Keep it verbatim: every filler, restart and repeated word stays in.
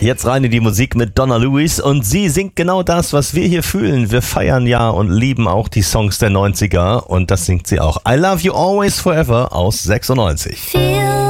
Jetzt rein in die Musik mit Donna Lewis und sie singt genau das, was wir hier fühlen. Wir feiern ja und lieben auch die Songs der neunziger und das singt sie auch. I Love You Always Forever aus sechsundneunzig. Feel